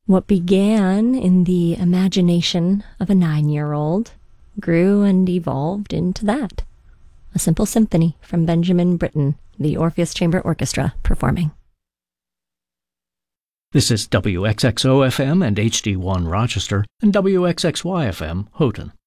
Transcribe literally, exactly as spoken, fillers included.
What began in the imagination of a nine-year-old grew and evolved into that. A simple symphony from Benjamin Britten, the Orpheus Chamber Orchestra performing. This is W X X O F M and H D one Rochester and W X X Y F M Houghton.